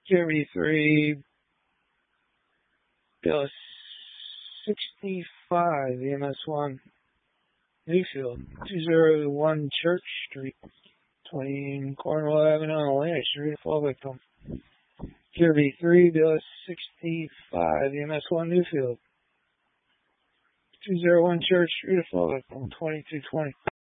Kirby 3, Bill 65, EMS1, Newfield, 201 Church Street, between Cornwall Avenue and Atlantic Street, fall victim. Kirby 3, Bill 65, EMS1, Newfield, 201 Church Street, fall victim, 2220.